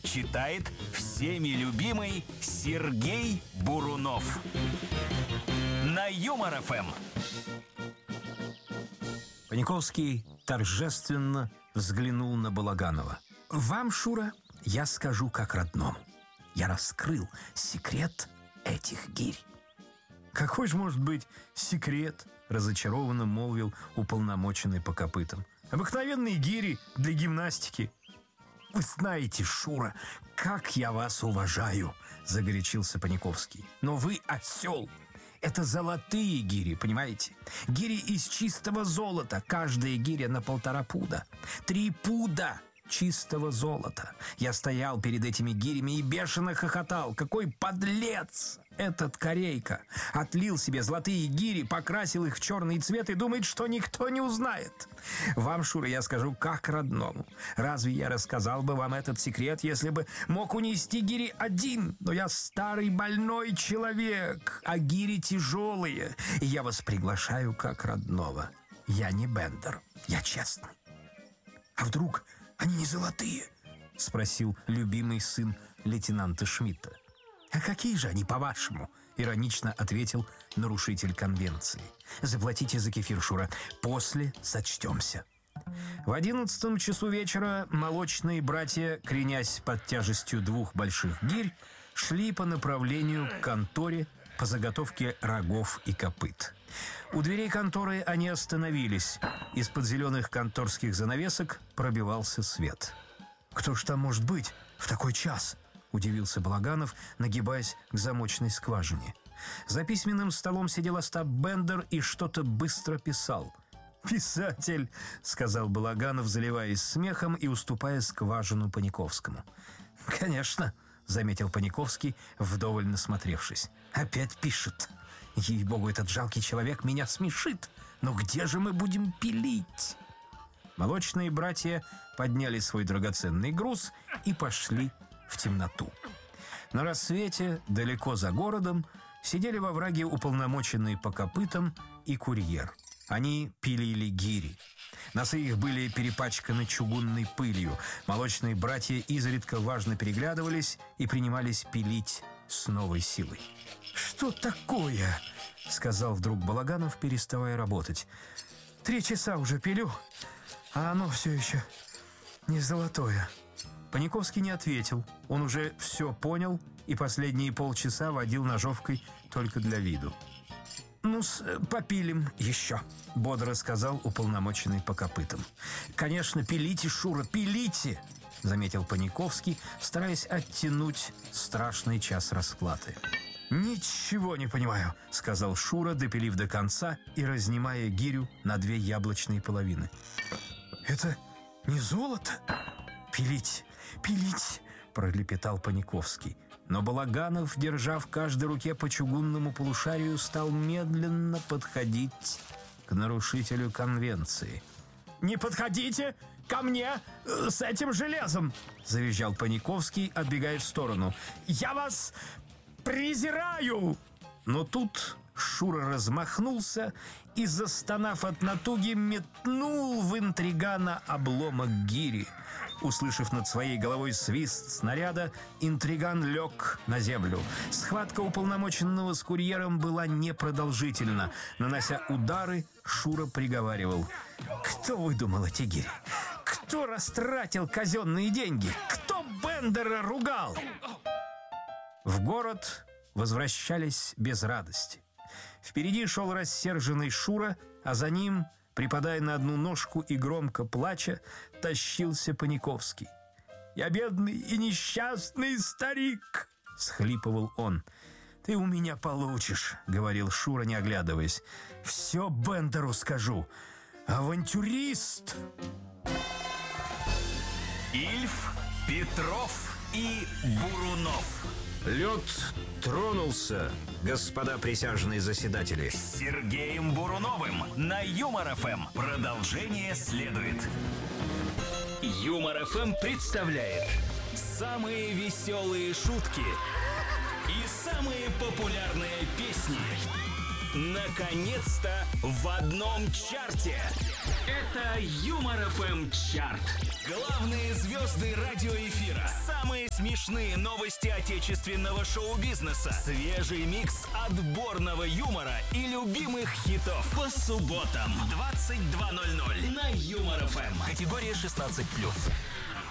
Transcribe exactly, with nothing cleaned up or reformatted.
Читает всеми любимый Сергей Бурунов. На Юмор-ФМ. Паниковский торжественно взглянул на Балаганова. «Вам, Шура, я скажу как родному. Я раскрыл секрет этих гирь». «Какой же может быть секрет?» — разочарованно молвил уполномоченный по копытам. «Обыкновенные гири для гимнастики». «Вы знаете, Шура, как я вас уважаю!» — загорячился Паниковский. «Но вы осел! Это золотые гири, понимаете? Гири из чистого золота, каждая гиря на полтора пуда. Три пуда чистого золота. Я стоял перед этими гирями и бешено хохотал. Какой подлец этот корейка! Отлил себе золотые гири, покрасил их в черный цвет и думает, что никто не узнает. Вам, Шура, я скажу как родному. Разве я рассказал бы вам этот секрет, если бы мог унести гири один? Но я старый больной человек, а гири тяжелые, и я вас приглашаю как родного. Я не Бендер, я честный». «А вдруг они не золотые?» — спросил любимый сын лейтенанта Шмидта. «А какие же они, по-вашему?» — иронично ответил нарушитель конвенции. «Заплатите за кефир, Шура. После сочтемся». В одиннадцатом часу вечера молочные братья, кренясь под тяжестью двух больших гирь, шли по направлению к конторе по заготовке рогов и копыт. У дверей конторы они остановились. Из-под зеленых конторских занавесок пробивался свет. «Кто ж там может быть в такой час?» — удивился Балаганов, нагибаясь к замочной скважине. За письменным столом сидел Остап Бендер и что-то быстро писал. «Писатель!» — сказал Балаганов, заливаясь смехом и уступая скважину Паниковскому. «Конечно!» — заметил Паниковский, вдоволь насмотревшись. «Опять пишет. Ей-богу, этот жалкий человек меня смешит. Но где же мы будем пилить?» Молочные братья подняли свой драгоценный груз и пошли в темноту. На рассвете, далеко за городом, сидели во враге уполномоченные по копытам и курьер. Они пилили гири. Носы их были перепачканы чугунной пылью. Молочные братья изредка важно переглядывались и принимались пилить с новой силой. «Что такое?» — сказал вдруг Балаганов, переставая работать. «Три часа уже пилю, а оно все еще не золотое». Паниковский не ответил. Он уже все понял и последние полчаса водил ножовкой только для виду. «Ну-с, попилим еще», — бодро сказал уполномоченный по копытам. «Конечно, пилите, Шура, пилите», — заметил Паниковский, стараясь оттянуть страшный час расплаты. «Ничего не понимаю», — сказал Шура, допилив до конца и разнимая гирю на две яблочные половины. «Это не золото?» «Пилить, пилить», — пролепетал Паниковский. Но Балаганов, держа в каждой руке по чугунному полушарию, стал медленно подходить к нарушителю конвенции. «Не подходите ко мне с этим железом!» — завизжал Паниковский, отбегая в сторону. «Я вас презираю!» Но тут Шура размахнулся и, застонав от натуги, метнул в интригана обломок гири. Услышав над своей головой свист снаряда, интриган лег на землю. Схватка уполномоченного с курьером была непродолжительна. Нанося удары, Шура приговаривал: «Кто выдумал эти гири? Кто растратил казенные деньги? Кто Бендера ругал?» В город возвращались без радости. Впереди шел рассерженный Шура, а за ним, припадая на одну ножку и громко плача, тащился Паниковский. «Я бедный и несчастный старик!» — схлипывал он. «Ты у меня получишь», — говорил Шура, не оглядываясь. «Все Бендеру скажу. Авантюрист!» Ильф, Петров и Бурунов. Лед тронулся, господа присяжные заседатели. С Сергеем Буруновым на Юмор-ФМ. Продолжение следует. Юмор-ФМ представляет самые веселые шутки и самые популярные песни. Наконец-то в одном чарте. Это Юмор эф эм чарт. Главные звезды радиоэфира. Самые смешные новости отечественного шоу-бизнеса. Свежий микс отборного юмора и любимых хитов. По субботам в двадцать два ноль ноль на Юмор эф эм. Категория шестнадцать плюс.